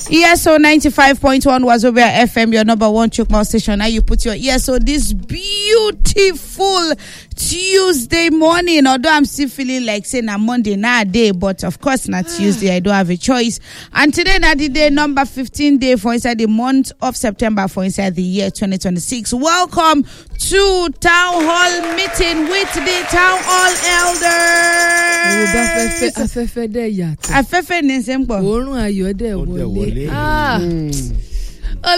ESO 95.1 Wazobia FM, your number one Chukma station. Now you put your ESO this beautiful Tuesday morning. Although I'm still feeling like saying a Monday now day, but of course not Tuesday. I don't have a choice. And today na the day number 15 day for inside the month of September for inside the year 2026. Welcome to Town Hall meeting with the Town Hall elders. Afẹ́fẹ́ dẹ̀ yàtọ̀. Afẹ́fẹ́ ní sẹ́ńpọ̀. Òórùn ayọ̀ dẹ̀ wọlé.